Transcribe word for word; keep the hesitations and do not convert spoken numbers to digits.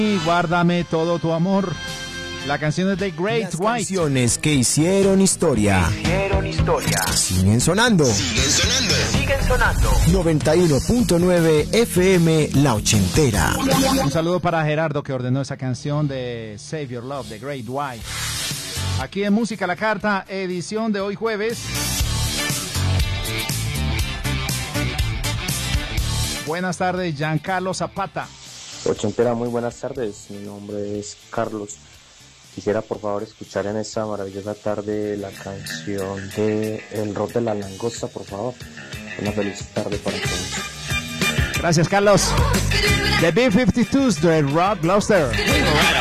Guárdame todo tu amor. La canción es de Great Las White. Canciones que hicieron historia. Hicieron historia. Siguen sonando. Siguen sonando. Siguen sonando. noventa y uno punto nueve F M La Ochentera. Un saludo para Gerardo que ordenó esa canción de Save Your Love de Great White. Aquí en Música a la Carta, edición de hoy jueves. Buenas tardes, Giancarlo Zapata. Ochentera, muy buenas tardes. Mi nombre es Carlos. Quisiera por favor escuchar en esta maravillosa tarde la canción de El Rock de la Langosta, por favor. Una feliz tarde para todos. Gracias, Carlos. The B cincuenta y dos de Rock Gloucester.